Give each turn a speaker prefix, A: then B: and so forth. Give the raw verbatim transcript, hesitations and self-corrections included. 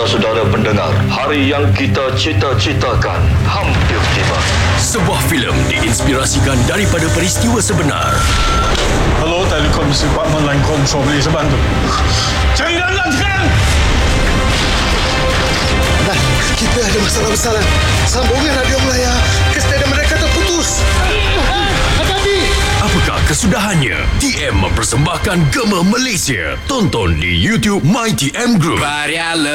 A: saudara pendengar, hari yang kita cita-citakan hampir tiba.
B: Sebuah filem diinspirasikan daripada peristiwa sebenar.
C: Hello, Telekom Department Lancome Show, boleh saya bantu? Cari dalam sekarang!
D: Nah, kita ada masalah besar. Sambungan radio Melaya ke stadium mereka terputus. Hati-hati!
B: Apakah kesudahannya? T M mempersembahkan Gema Malaysia. Tonton di YouTube My T M Group.